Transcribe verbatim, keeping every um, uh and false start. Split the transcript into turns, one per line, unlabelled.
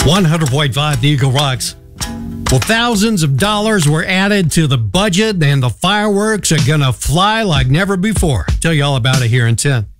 one hundred point five The Eagle Rocks. Well, thousands of dollars were added to the budget, and the fireworks are going to fly like never before. Tell you all about it here in ten.